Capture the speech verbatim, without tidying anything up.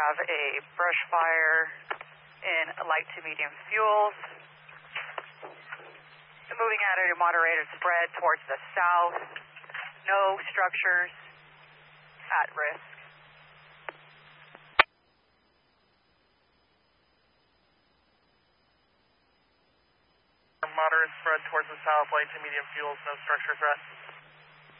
have a brush fire in light to medium fuels. Moving at a moderated spread towards the south. No structures at risk. Moderate spread towards the south, light to medium fuels, no structure threat.